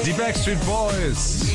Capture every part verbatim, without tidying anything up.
Die Backstreet Boys.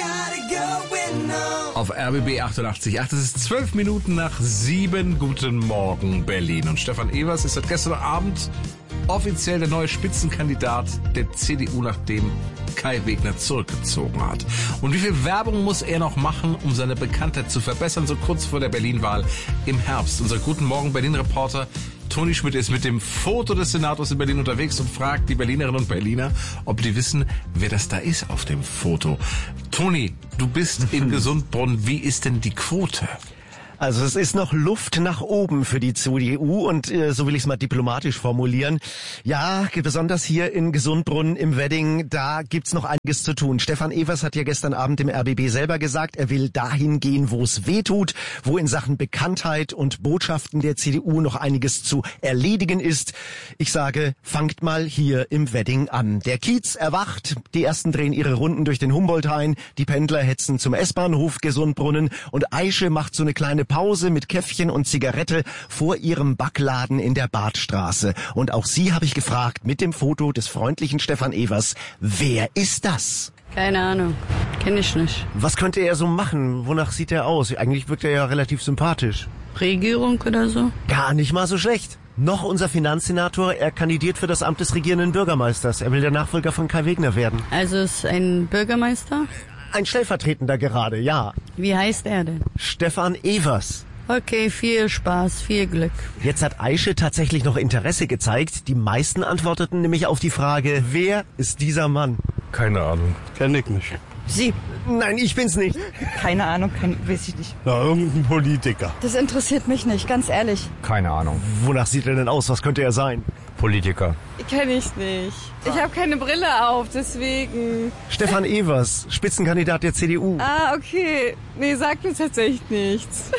Auf R B B achtundachtzig Komma acht. Es ist zwölf Minuten nach sieben. Guten Morgen, Berlin. Und Stefan Evers ist seit gestern Abend offiziell der neue Spitzenkandidat der C D U, nachdem Kai Wegner zurückgezogen hat. Und wie viel Werbung muss er noch machen, um seine Bekanntheit zu verbessern, so kurz vor der Berlin-Wahl im Herbst? Unser Guten Morgen Berlin-Reporter Toni Schmidt ist mit dem Foto des Senators in Berlin unterwegs und fragt die Berlinerinnen und Berliner, ob die wissen, wer das da ist auf dem Foto. Toni, du bist in Gesundbronn. Wie ist denn die Quote? Also es ist noch Luft nach oben für die C D U und äh, so will ich es mal diplomatisch formulieren. Ja, besonders hier in Gesundbronn im Wedding, da gibt's noch einiges zu tun. Stefan Evers hat ja gestern Abend im R B B selber gesagt, er will dahin gehen, wo es weh tut, wo in Sachen Bekanntheit und Botschaften der C D U noch einiges zu erledigen ist. Ich sage, fangt mal hier im Wedding an. Der Kiez erwacht, die ersten drehen ihre Runden durch den Humboldt-Hain, die Pendler hetzen zum S-Bahnhof Gesundbrunnen und Aische macht so eine kleine Pause mit Käffchen und Zigarette vor ihrem Backladen in der Badstraße. Und auch sie habe ich gefragt mit dem Foto des freundlichen Stefan Evers, wer ist das? Keine Ahnung, kenne ich nicht. Was könnte er so machen? Wonach sieht er aus? Eigentlich wirkt er ja relativ sympathisch. Regierung oder so? Gar nicht mal so schlecht. Noch unser Finanzsenator, er kandidiert für das Amt des regierenden Bürgermeisters. Er will der Nachfolger von Kai Wegner werden. Also ist ein Bürgermeister? Ein Stellvertretender gerade, ja. Wie heißt er denn? Stefan Evers. Okay, viel Spaß, viel Glück. Jetzt hat Aische tatsächlich noch Interesse gezeigt. Die meisten antworteten nämlich auf die Frage, wer ist dieser Mann? Keine Ahnung. Kenn ich nicht. Sie? Nein, ich bin's nicht. Keine Ahnung, kein, weiß ich nicht. Na, irgendein Politiker. Das interessiert mich nicht, ganz ehrlich. Keine Ahnung. Wonach sieht er denn aus? Was könnte er sein? Politiker. Kenn ich nicht. Ich habe keine Brille auf, deswegen. Stefan Evers, Spitzenkandidat der C D U. Ah, okay. Nee, sagt mir tatsächlich nichts.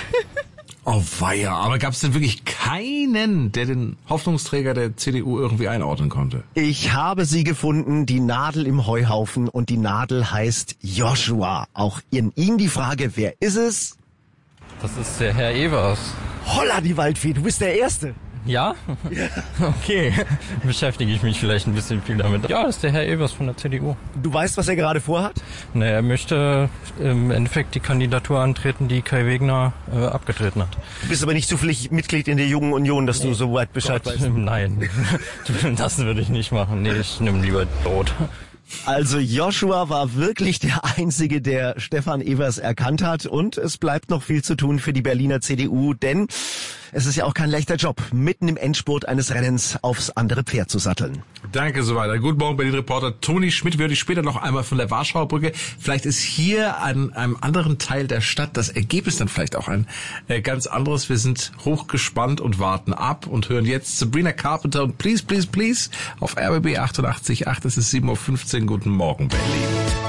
Oh weia, aber gab es denn wirklich keinen, der den Hoffnungsträger der C D U irgendwie einordnen konnte? Ich habe sie gefunden, die Nadel im Heuhaufen, und die Nadel heißt Joshua. Auch in ihm die Frage, wer ist es? Das ist der Herr Evers. Holla, die Waldfee, du bist der Erste. Ja? Okay. Beschäftige ich mich vielleicht ein bisschen viel damit. Ja, das ist der Herr Evers von der C D U. Du weißt, was er gerade vorhat? Ne, er möchte im Endeffekt die Kandidatur antreten, die Kai Wegner äh, abgetreten hat. Du bist aber nicht zufällig Mitglied in der Jungen Union, dass du so weit Bescheid Gott, weißt. Nein, das würde ich nicht machen. Nee, ich nehme lieber Brot. Also Joshua war wirklich der Einzige, der Stefan Evers erkannt hat, und es bleibt noch viel zu tun für die Berliner C D U, denn es ist ja auch kein leichter Job, mitten im Endspurt eines Rennens aufs andere Pferd zu satteln. Danke, so weiter. Guten Morgen, Berlin-Reporter Toni Schmidt. Wir hören dich später noch einmal von der Warschauer Brücke. Vielleicht ist hier an einem anderen Teil der Stadt das Ergebnis dann vielleicht auch ein äh, ganz anderes. Wir sind hochgespannt und warten ab und hören jetzt Sabrina Carpenter und Please, Please, Please auf R B B achtundachtzig Komma acht. Es ist sieben Uhr fünfzehn. Guten Morgen, Berlin.